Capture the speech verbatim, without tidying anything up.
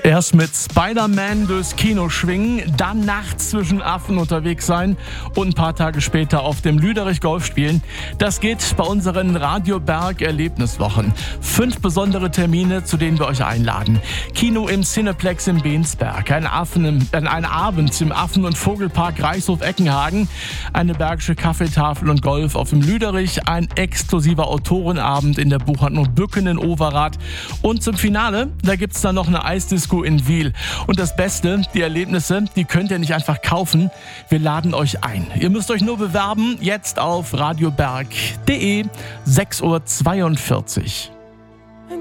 Erst mit Spider-Man durchs Kino schwingen, dann nachts zwischen Affen unterwegs sein und ein paar Tage später auf dem Lüderich Golf spielen. Das geht bei unseren Radio Berg Erlebniswochen. Fünf besondere Termine, zu denen wir euch einladen. Kino im Cineplex in Bensberg, ein, Affen im, äh, ein Abend im Affen- und Vogelpark Reichshof-Eckenhagen, eine bergische Kaffeetafel und Golf auf dem Lüderich, ein exklusiver Autorenabend in der Buchhandlung Bücken in Overath und zum Finale, da gibt's dann noch eine Eisdisco in Wil. Und das Beste, die Erlebnisse, die könnt ihr nicht einfach kaufen. Wir laden euch ein. Ihr müsst euch nur bewerben, jetzt auf radioberg punkt de, sechs Uhr zweiundvierzig.